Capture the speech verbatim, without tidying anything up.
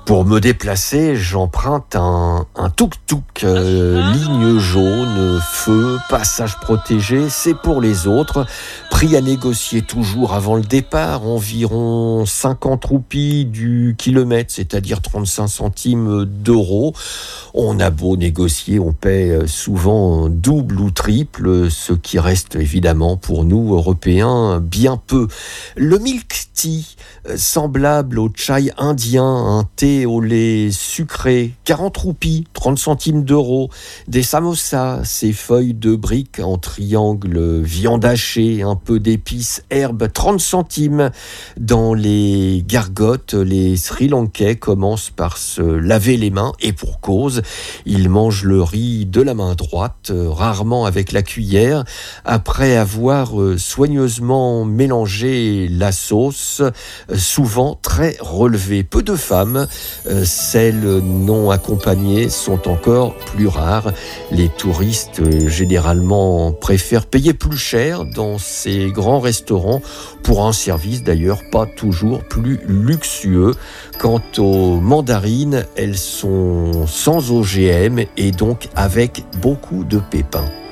Pour me déplacer, j'emprunte un, un tuk-tuk, euh, ligne jaune, feu, passage protégé, c'est pour les autres. Prix à négocier toujours avant le départ, environ cinquante roupies du kilomètre, c'est-à-dire trente-cinq centimes d'euros. On a beau négocier, on paie souvent double ou triple, ce qui reste évidemment pour nous, Européens, bien peu. Le milk tea, semblable au chai indien, un thé au lait sucré, quarante roupies, trente centimes d'euros. Des samosas, ces feuilles de briques en triangle, viande hachée, un peu d'épices, herbes, trente centimes. Dans les gargotes, les Sri Lankais commencent par se laver les mains, et pour cause, ils mangent le riz de la main droite, rarement avec la cuillère, après avoir soigneusement mélangé la sauce, souvent très relevée. Peu de femmes, celles non accompagnées, sont encore plus rares. Les touristes généralement préfèrent payer plus cher dans ces grands restaurants pour un service d'ailleurs pas toujours plus luxueux. Quant aux mandarines, elles sont sans O G M et donc avec beaucoup de pépins.